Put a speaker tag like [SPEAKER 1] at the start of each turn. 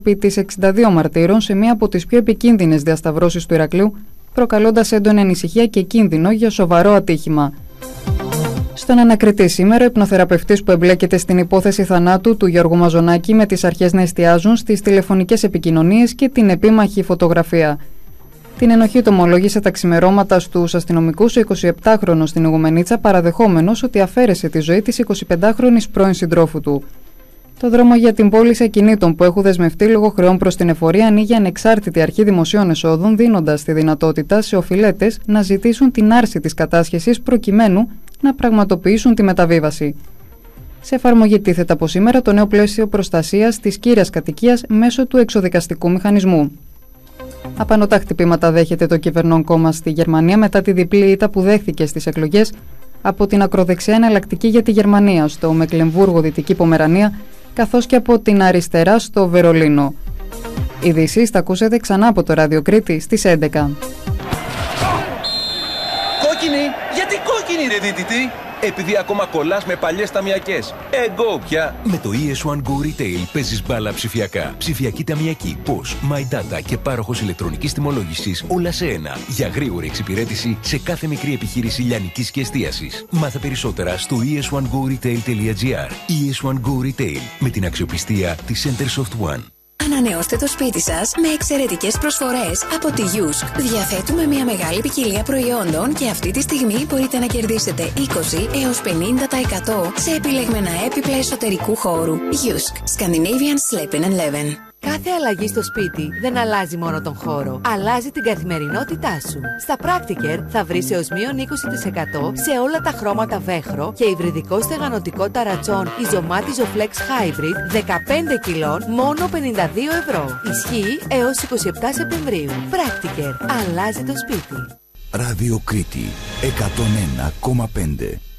[SPEAKER 1] Τις 62 μαρτύρων σε μία από τις πιο επικίνδυνες διασταυρώσεις του Ηρακλείου, προκαλώντας έντονη ανησυχία και κίνδυνο για σοβαρό ατύχημα. Στον ανακριτή σήμερα, ο υπνοθεραπευτής που εμπλέκεται στην υπόθεση θανάτου του Γιώργου Μαζονάκη με τις αρχές να εστιάζουν στις τηλεφωνικές επικοινωνίες και την επίμαχη φωτογραφία. Την ενοχή του ομολόγησε τα ξημερώματα στους αστυνομικούς ο 27χρονος στην Ιγουμενίτσα, παραδεχόμενος ότι αφαίρεσε τη ζωή της 25χρονης πρώην συντρόφου του. Το δρόμο για την πώληση ακινήτων που έχουν δεσμευτεί λόγω χρεών προς την εφορία ανοίγει ανεξάρτητη αρχή δημοσίων εσόδων, δίνοντας τη δυνατότητα σε οφειλέτες να ζητήσουν την άρση της κατάσχεσης προκειμένου να πραγματοποιήσουν τη μεταβίβαση. Σε εφαρμογή τίθεται από σήμερα το νέο πλαίσιο προστασίας της κύριας κατοικίας μέσω του εξοδικαστικού μηχανισμού. Απανωτά χτυπήματα δέχεται το κυβερνών κόμμα στη Γερμανία μετά τη διπλή ήττα που δέχθηκε στις εκλογές από την ακροδεξιά Εναλλακτική για τη Γερμανία στο Μεκλεμβούργο, Δυτική Πομερανία, καθώς και από την αριστερά στο Βερολίνο. Ειδήσεις θα ακούσετε ξανά από το Ράδιο Κρήτη στις 11.
[SPEAKER 2] Κόκκινη! Γιατί κόκκινη ρε δίτητη! Επειδή ακόμα κολλάς με παλιές ταμιακές. Εγώ πια!
[SPEAKER 3] Με το ES1 Go Retail παίζεις μπάλα ψηφιακά. Ψηφιακή ταμιακή, POS, My Data και πάροχος ηλεκτρονικής τιμολόγησης όλα σε ένα. Για γρήγορη εξυπηρέτηση σε κάθε μικρή επιχείρηση λιανικής και εστίασης. Μάθε περισσότερα στο es1goretail.gr. ES1 Go Retail με την αξιοπιστία της Centersoft One.
[SPEAKER 4] Ανανεώστε το σπίτι σας με εξαιρετικές προσφορές από τη Yusk. Διαθέτουμε μια μεγάλη ποικιλία προϊόντων και αυτή τη στιγμή μπορείτε να κερδίσετε 20 έως 50% σε επιλεγμένα έπιπλα εσωτερικού χώρου. Yusk. Scandinavian Sleeping and Living.
[SPEAKER 5] Κάθε αλλαγή στο σπίτι δεν αλλάζει μόνο τον χώρο, αλλάζει την καθημερινότητά σου. Στα Practiker θα βρεις έως μείον 20% σε όλα τα χρώματα βέχρο και υβριδικό στεγανοτικό ταρατσόν Ιζωμάτιζο Flex Hybrid 15 κιλών μόνο 52 ευρώ. Ισχύει έως 27 Σεπτεμβρίου. Practiker. Αλλάζει το σπίτι.
[SPEAKER 6] Ράδιο Κρήτη 101,5.